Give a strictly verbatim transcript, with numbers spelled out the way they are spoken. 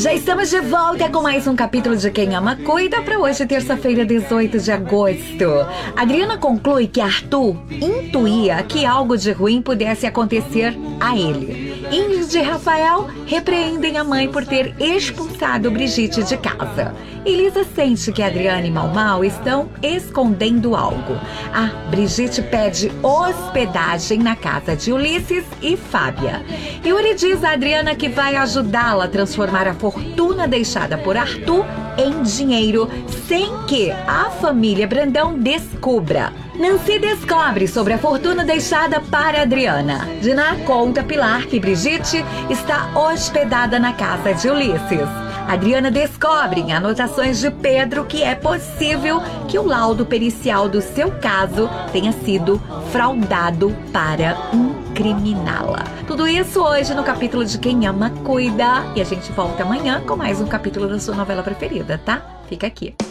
Já estamos de volta com mais um capítulo de Quem Ama Cuida para hoje, terça-feira, dezoito de agosto. Adriana conclui que Arthur intuía que algo de ruim pudesse acontecer a ele. Ingrid e Rafael repreendem a mãe por ter expulsado Brigitte de casa. Elisa sente que Adriana e Mau Mau estão escondendo algo. A Brigitte pede hospedagem na casa de Ulisses e Fábia. Yuri diz a Adriana que vai ajudá-la a transformar a fortuna deixada por Arthur em dinheiro, sem que a família Brandão descubra. Nancy descobre sobre a fortuna deixada para Adriana. Diná conta a Pilar que Brigitte está hospedada na casa de Ulisses. Adriana descobre em anotações de Pedro que é possível que o laudo pericial do seu caso tenha sido fraudado para incriminá-la. Tudo isso hoje no capítulo de Quem Ama Cuida. E a gente volta amanhã com mais um capítulo da sua novela preferida, tá? Fica aqui.